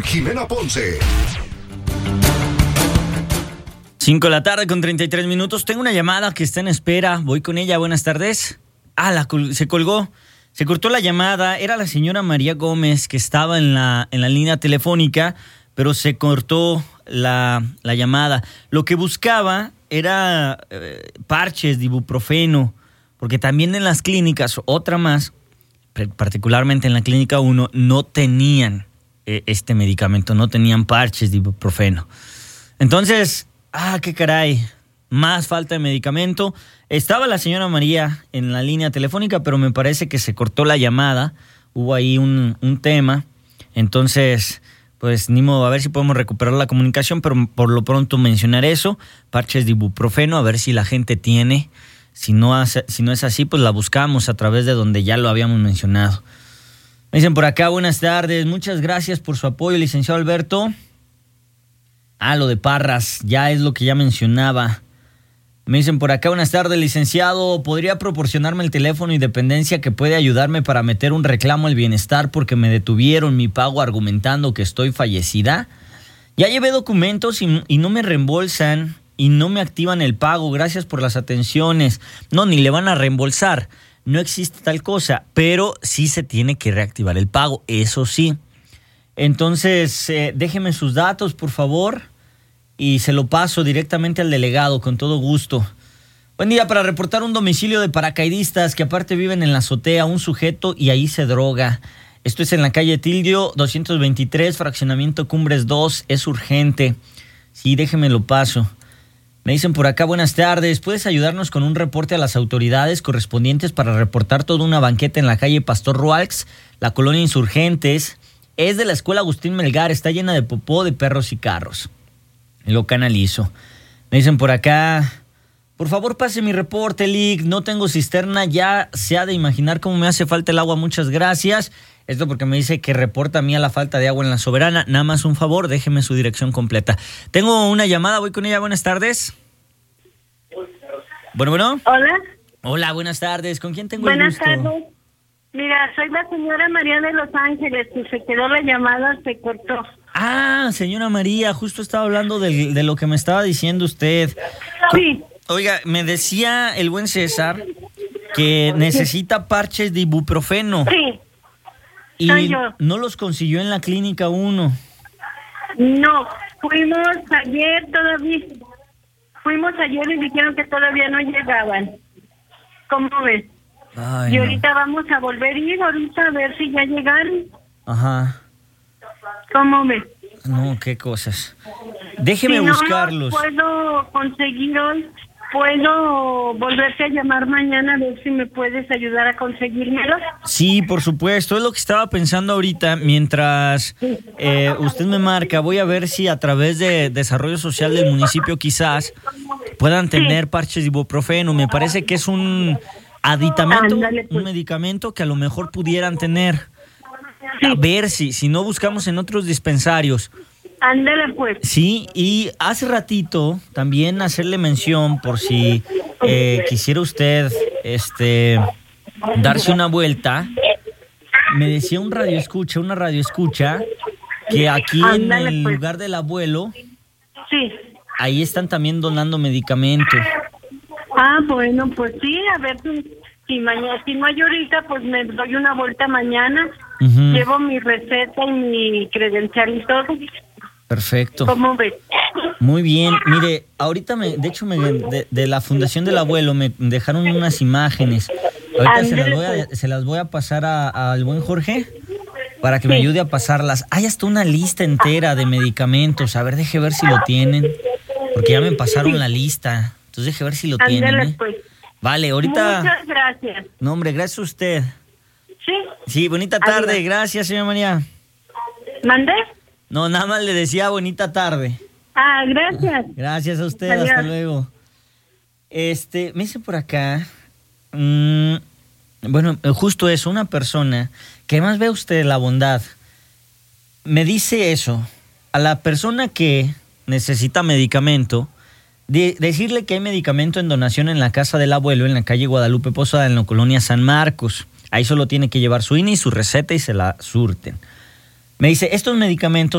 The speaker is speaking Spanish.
con Jimena Ponce. 5 de la tarde con 33 minutos. Tengo una llamada que está en espera. Voy con ella. Buenas tardes. Se colgó. Se cortó la llamada. Era la señora María Gómez que estaba en la línea telefónica, pero se cortó la llamada. Lo que buscaba era parches de ibuprofeno, porque también en las clínicas, otra más, particularmente en la clínica 1, no tenían este medicamento, no tenían parches de ibuprofeno. Entonces, qué caray, más falta de medicamento. Estaba la señora María en la línea telefónica, pero me parece que se cortó la llamada. Hubo ahí un tema. Entonces, pues ni modo, a ver si podemos recuperar la comunicación, pero por lo pronto mencionar eso, parches de ibuprofeno, a ver si la gente tiene. Si no es así, pues la buscamos a través de donde ya lo habíamos mencionado. Me dicen por acá, buenas tardes, muchas gracias por su apoyo, licenciado Alberto. Lo de Parras, ya es lo que ya mencionaba. Me dicen por acá, buenas tardes, licenciado, ¿podría proporcionarme el teléfono y dependencia que puede ayudarme para meter un reclamo al bienestar porque me detuvieron mi pago argumentando que estoy fallecida? Ya llevé documentos y no me reembolsan y no me activan el pago, gracias por las atenciones. No, ni le van a reembolsar, no existe tal cosa, pero sí se tiene que reactivar el pago, eso sí. Entonces, déjeme sus datos, por favor, y se lo paso directamente al delegado, con todo gusto. Buen día, para reportar un domicilio de paracaidistas que aparte viven en la azotea, un sujeto y ahí se droga. Esto es en la calle Tildio, 223, fraccionamiento Cumbres 2, es urgente. Sí, déjeme lo paso. Me dicen por acá, buenas tardes, ¿puedes ayudarnos con un reporte a las autoridades correspondientes para reportar toda una banqueta en la calle Pastor Rualx, la colonia Insurgentes? Es de la escuela Agustín Melgar, está llena de popó de perros y carros. Lo canalizo. Me dicen por acá, por favor pase mi reporte, Lick, no tengo cisterna, ya se ha de imaginar cómo me hace falta el agua, muchas gracias. Esto porque me dice que reporta a mí a la falta de agua en La Soberana. Nada más un favor, déjeme su dirección completa. Tengo una llamada, voy con ella, buenas tardes. Bueno. Hola. Hola, buenas tardes, ¿con quién tengo el gusto? Buenas tardes. Mira, soy la señora María de Los Ángeles, que se quedó la llamada, se cortó. Señora María, justo estaba hablando de lo que me estaba diciendo usted. Sí. Oiga, me decía el buen César que necesita parches de ibuprofeno. Sí. Y soy yo. No los consiguió en la clínica 1. No, fuimos ayer y dijeron que todavía no llegaban. ¿Cómo ves? Ay, y ahorita vamos a volver a ir, ahorita a ver si ya llegaron. Ajá. ¿Cómo ves? No, qué cosas. Déjeme buscarlos. Si no puedo conseguir hoy, puedo volverte a llamar mañana a ver si me puedes ayudar a conseguírmelos. Sí, por supuesto, es lo que estaba pensando ahorita. Mientras usted me marca, voy a ver si a través de Desarrollo Social del municipio quizás puedan tener parches de ibuprofeno. Me parece que es un aditamento, Ándale, pues. Un medicamento que a lo mejor pudieran tener. A ver si no buscamos en otros dispensarios. Ándale, pues. Sí, y hace ratito también hacerle mención por si quisiera usted darse una vuelta. Me decía una radioescucha, que aquí Ándale, en el pues. lugar del abuelo, Sí. ahí están también donando medicamentos. Bueno, pues sí, a ver si mañana, si no hay ahorita, pues me doy una vuelta mañana. Ujú. Llevo mi receta y mi credencial y todo. Perfecto. ¿Cómo ves? Muy bien. Mire, ahorita de la Fundación del Abuelo me dejaron unas imágenes. Ahorita se las voy a pasar al buen Jorge para que me ayude a pasarlas. Hay hasta una lista entera de medicamentos. A ver, deje ver si lo tienen. Porque ya me pasaron la lista. Entonces deje ver si lo tienen. Pues. Vale, ahorita... Muchas gracias. No, hombre, gracias a usted. Sí. Sí, bonita tarde. Adiós. Gracias, señora María. ¿Mandé? No, nada más le decía bonita tarde. Gracias. Gracias a usted, Adiós. hasta luego. Me dice por acá, bueno, justo eso, una persona que además ve usted la bondad, me dice eso, a la persona que necesita medicamento, decirle que hay medicamento en donación en la casa del abuelo, en la calle Guadalupe Posada, en la colonia San Marcos. Ahí solo tiene que llevar su INE y su receta y se la surten. Me dice, estos medicamentos